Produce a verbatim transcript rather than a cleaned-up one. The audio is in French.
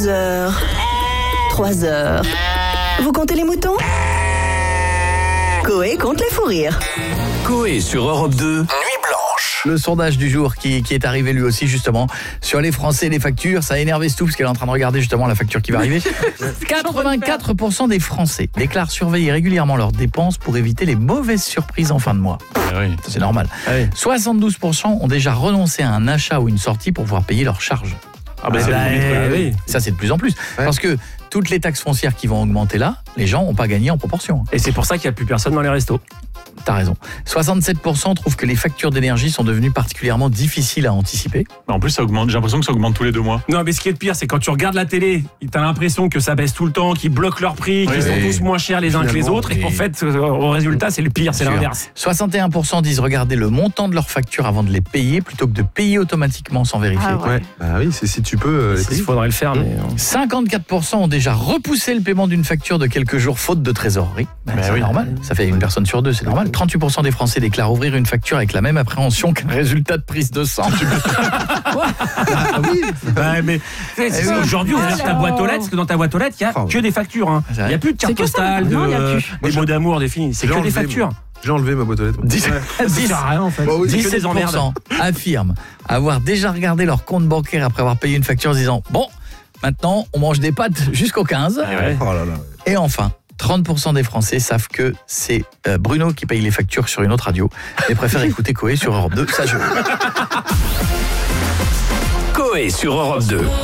Deux heures. Trois heures. Vous comptez les moutons ? Coé compte les fous rires. Coé sur Europe deux, Nuit Blanche. Le sondage du jour qui, qui est arrivé lui aussi justement sur les Français et les factures. Ça a énervé Stoup parce qu'elle est en train de regarder justement la facture qui va arriver. quatre-vingt-quatre pour cent des Français déclarent surveiller régulièrement leurs dépenses pour éviter les mauvaises surprises en fin de mois. Ah oui. Ça, c'est normal. Ah oui. soixante-douze pour cent ont déjà renoncé à un achat ou une sortie pour pouvoir payer leurs charges. Ah bah, c'est bah, le premier truc. oui. Ça, c'est de plus en plus. Ouais. Parce que toutes les taxes foncières qui vont augmenter là, les gens n'ont pas gagné en proportion. Et c'est pour ça qu'il n'y a plus personne dans les restos. T'as raison. soixante-sept pour cent trouvent que les factures d'énergie sont devenues particulièrement difficiles à anticiper. En plus, ça augmente. J'ai l'impression que ça augmente tous les deux mois. Non, mais ce qui est le pire, c'est quand tu regardes la télé, t'as l'impression que ça baisse tout le temps, qu'ils bloquent leur prix, qu'ils oui, sont oui. tous moins chers les uns que les autres, et qu'en fait, au résultat, c'est le pire, c'est l'inverse. soixante et un pour cent disent regarder le montant de leurs factures avant de les payer, plutôt que de payer automatiquement sans vérifier. Ah ouais. Ouais. Bah oui, c'est si tu peux. Euh, Il faudrait le faire, mais. cinquante-quatre pour cent ont déjà repoussé le paiement d'une facture de quelques jours faute de trésorerie. Bah, bah c'est oui. normal. Ça fait une personne sur deux, c'est normal. trente-huit pour cent des Français déclarent ouvrir une facture avec la même appréhension qu'un résultat de prise de sang. Ah oui. Bah, mais c'est Eh oui. aujourd'hui, ouvrir ta boîte aux lettres, parce que dans ta boîte aux lettres, il y a que des factures. Hein. C'est Il vrai. n'y a plus de carte C'est que ça, postale, de, non, il y a euh, plus. des mots d'amour définis. C'est J'ai que des enlevé, factures. moi. J'ai enlevé ma boîte aux lettres. dix Ça sert à rien en fait. Bah oui. C'est que des dix-sept pour emmerdes. cent affirment avoir déjà regardé leur compte bancaire après avoir payé une facture en se disant « Bon, maintenant, on mange des pâtes jusqu'au quinze. » Ouais. Oh là là. Et enfin, trente pour cent des Français savent que c'est euh, Bruno qui paye les factures sur une autre radio et préfèrent écouter Coé sur Europe deux. Ça, je... Coé sur Europe deux.